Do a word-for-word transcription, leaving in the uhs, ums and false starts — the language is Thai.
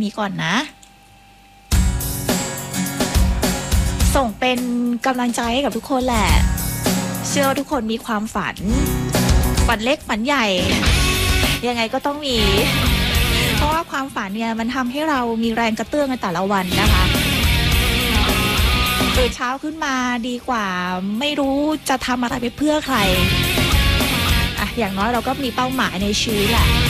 นี้ก่อนนะส่งเป็นกำลังใจให้กับทุกคนแหละเชื่อว่าทุกคนมีความฝันฝันเล็กฝันใหญ่ยังไงก็ต้องมีเพราะว่าความฝันเนี่ยมันทำให้เรามีแรงกระเตื้องในแต่ละวันนะคะตื่นเช้าขึ้นมาดีกว่าไม่รู้จะทำอะไรไปเพื่อใครอ่ะอย่างน้อยเราก็มีเป้าหมายในชีวิตแหละ